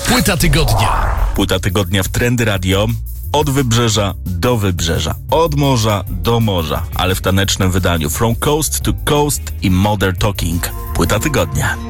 Płyta tygodnia. Płyta tygodnia w Trendy Radio. Od wybrzeża do wybrzeża, od morza do morza, ale w tanecznym wydaniu. From Coast to Coast i Modern Talking. Płyta tygodnia.